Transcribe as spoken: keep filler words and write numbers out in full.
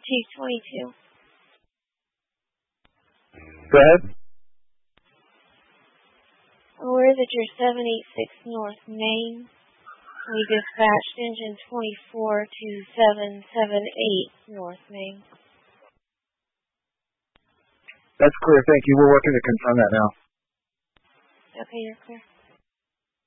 Chief twenty-two. Go ahead. Aware that you're seven eighty-six North Main. We dispatched engine twenty-four to seven seventy-eight North Main. That's clear. Thank you. We're working to confirm that now. Okay, you're clear.